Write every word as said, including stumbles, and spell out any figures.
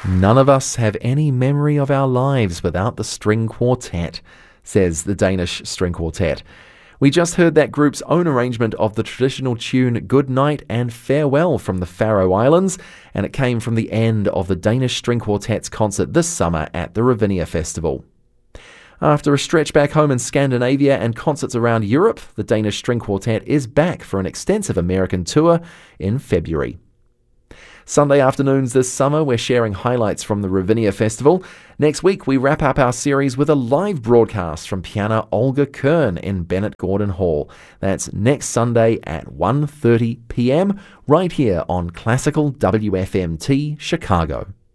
None of us have any memory of our lives without the string quartet, says the Danish String Quartet. We just heard that group's own arrangement of the traditional tune Good Night and Farewell from the Faroe Islands, and it came from the end of the Danish String Quartet's concert this summer at the Ravinia Festival. After a stretch back home in Scandinavia and concerts around Europe, the Danish String Quartet is back for an extensive American tour in February. Sunday afternoons this summer, we're sharing highlights from the Ravinia Festival. Next week, we wrap up our series with a live broadcast from pianist Olga Kern in Bennett Gordon Hall. That's next Sunday at one thirty p m, right here on Classical W F M T Chicago.